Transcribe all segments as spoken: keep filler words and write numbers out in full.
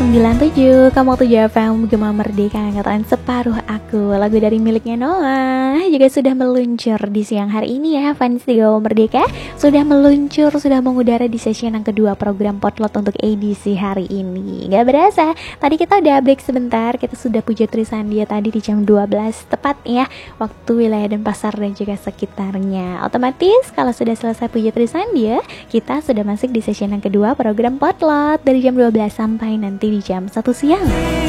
sembilan tujuh Kamu tujuh F M Gema Merdeka Angkatan Separuh Aku. Lagu dari miliknya Noah juga sudah meluncur di siang hari ini ya. Fans di Gema Merdeka sudah meluncur, sudah mengudara di sesi yang kedua program Potlot untuk edisi hari ini. Gak berasa, tadi kita udah break sebentar. Kita sudah puja Trisandia tadi di jam dua belas tepat ya, waktu wilayah Denpasar dan juga sekitarnya. Otomatis kalau sudah selesai puja Trisandia, kita sudah masuk di sesi yang kedua program Potlot dari jam dua belas sampai nanti di jam satu siang.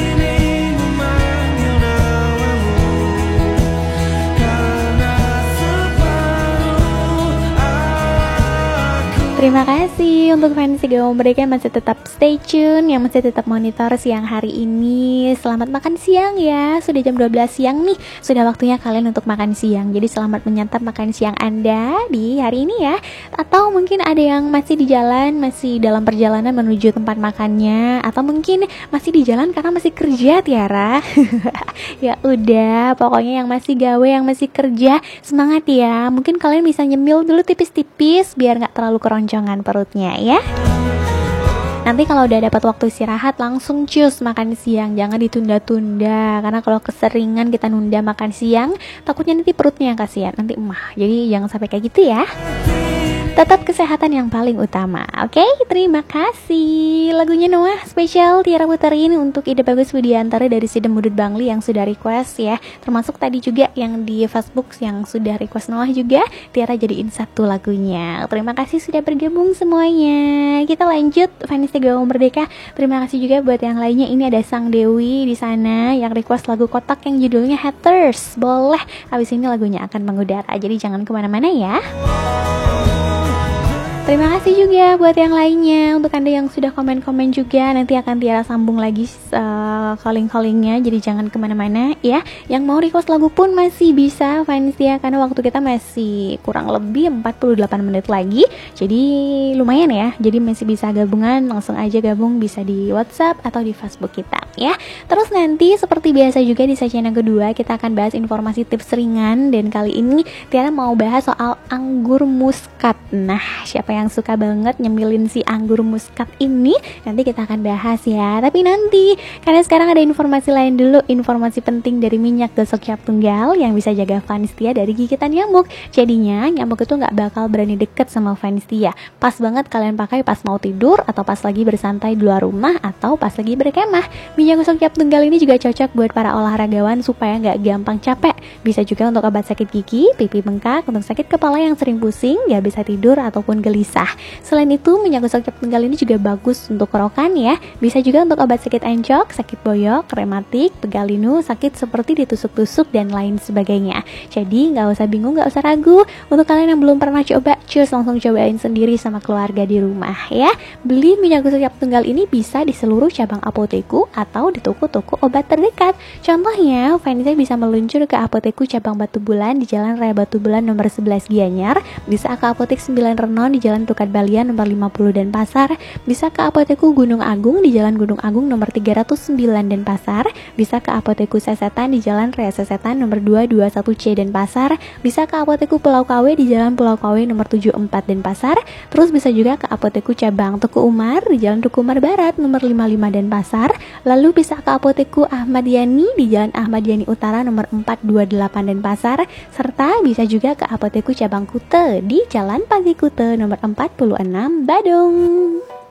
Terima kasih untuk fans Gema Merdeka yang masih tetap stay tune, yang masih tetap monitor siang hari ini. Selamat makan siang ya, sudah jam dua belas siang nih, sudah waktunya kalian untuk makan siang. Jadi selamat menyantap makan siang Anda di hari ini ya. Atau mungkin ada yang masih di jalan, masih dalam perjalanan menuju tempat makannya, atau mungkin masih di jalan karena masih kerja Tiara. Ya udah, pokoknya yang masih gawe, yang masih kerja, semangat ya. Mungkin kalian bisa nyemil dulu tipis-tipis biar gak terlalu keroncongan perutnya ya. Nanti kalau udah dapat waktu istirahat langsung cus makan siang, jangan ditunda-tunda. Karena kalau keseringan kita nunda makan siang, takutnya nanti perutnya yang kasihan, nanti emah. Jadi jangan sampai kayak gitu ya. Tetap kesehatan yang paling utama. Oke, terima kasih. Lagunya Noah spesial Tiara puterin untuk Ide Bagus Widiantara dari Sidem Mudut Bangli yang sudah request ya. Termasuk tadi juga yang di Facebook yang sudah request Noah juga, Tiara jadiin satu lagunya. Terima kasih sudah bergabung semuanya. Kita lanjut fans Gema Merdeka. Terima kasih juga buat yang lainnya. Ini ada Sang Dewi di sana yang request lagu Kotak yang judulnya Haters. Boleh. Habis ini lagunya akan mengudara. Jadi jangan kemana-mana ya. Terima kasih juga buat yang lainnya. Untuk Anda yang sudah komen-komen juga, nanti akan Tiara sambung lagi uh, calling-callingnya. Jadi jangan kemana-mana ya. Yang mau request lagu pun masih bisa fans ya, karena waktu kita masih kurang lebih empat puluh delapan menit lagi. Jadi lumayan ya. Jadi masih bisa gabungan, langsung aja gabung bisa di WhatsApp atau di Facebook kita ya. Terus nanti seperti biasa juga di sesi yang kedua kita akan bahas informasi tips ringan. Dan kali ini Tiara mau bahas soal anggur muskat. Nah, siapa yang suka banget nyemilin si anggur muskat ini, nanti kita akan bahas ya. Tapi nanti, karena sekarang ada informasi lain dulu, informasi penting dari minyak gosok cap tunggal yang bisa jaga fans Tia dari gigitan nyamuk. Jadinya nyamuk itu nggak bakal berani deket sama fans Tia. Pas banget kalian pakai pas mau tidur, atau pas lagi bersantai di luar rumah, atau pas lagi berkemah. Minyak gosok cap tunggal ini juga cocok buat para olahragawan supaya nggak gampang capek. Bisa juga untuk obat sakit gigi, pipi bengkak, untuk sakit kepala yang sering pusing, nggak bisa tidur ataupun gelisah. Selain itu, minyak gosok cap tunggal ini juga bagus untuk kerokan ya. Bisa juga untuk obat sakit encok, sakit boyok, rematik, pegal linu, sakit seperti ditusuk-tusuk dan lain sebagainya. Jadi nggak usah bingung, nggak usah ragu. Untuk kalian yang belum pernah coba, cus langsung cobain sendiri sama keluarga di rumah ya. Beli minyak gosok cap tunggal ini bisa di seluruh cabang apoteku atau di toko-toko obat terdekat. Contohnya, Vanessa bisa meluncur ke apoteku cabang Batu Bulan di Jalan Raya Batu Bulan nomor sebelas Gianyar, bisa ke apotek sembilan Renon di Jalan Tukar Balian nomor lima puluh Denpasar, bisa ke apoteku Gunung Agung di Jalan Gunung Agung nomor tiga ratus sembilan Denpasar, bisa ke apoteku Sesetan di Jalan Raya Sesetan nomor dua ratus dua puluh satu C Denpasar, bisa ke apoteku Pulau K W di Jalan Pulau K W nomor tujuh puluh empat Denpasar, terus bisa juga ke apoteku cabang Tuku Umar di Jalan Tuku Umar Barat nomor lima puluh lima Denpasar, lalu bisa ke apoteku Ahmad Yani di Jalan Ahmad Yani Utara nomor empat ratus dua puluh delapan Denpasar, serta bisa juga ke apoteku cabang Kute di Jalan Pagi Kute nomor empat puluh enam Badung.